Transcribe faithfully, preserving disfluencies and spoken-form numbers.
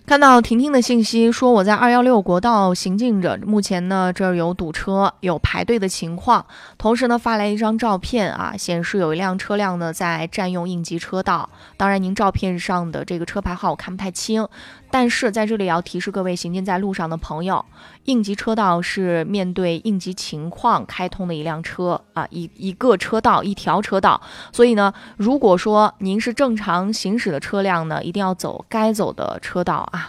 看到婷婷的信息说，我在二一六国道行进着，目前呢这儿有堵车，有排队的情况，同时呢发来一张照片啊，显示有一辆车辆呢在占用应急车道。当然，您照片上的这个车牌号我看不太清，但是在这里要提示各位行进在路上的朋友，应急车道是面对应急情况开通的一辆车啊，一一个车道一条车道，所以呢，如果说您是正常行驶的车辆呢，一定要走该走的车道啊。